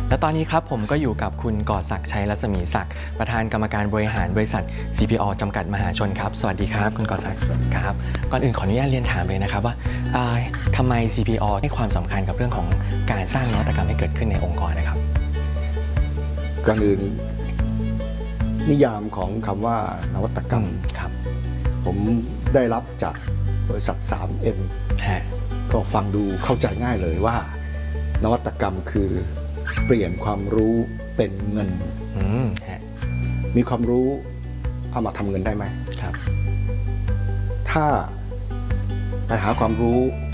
และตอนนี้ครับผมก็อยู่กับคุณกอศักดิ์ชัยรัศมีศักดิ์ประธานกรรมการบริหารบริษัท CPO จำกัดมหาชนครับสวัสดีครับคุณกอศักดิ์ครับก่อนอื่นขออนุญาตเรียนถามเลยนะครับว่าทำไม CPO ให้ความสำคัญกับเรื่องของการสร้างนวัตกรรมให้เกิดขึ้นในองค์กรนะครับก่อนอื่นนิยามของคำว่านวัตกรรมครับผมได้รับจากบริษัท 3M ก็ฟังดูเข้าใจง่ายเลยว่านวัตกรรมคือเปลี่ยนความรู้เป็นเงินมีความรู้เอามาทำเงินได้ไหมครับถ้าไปหาความรู้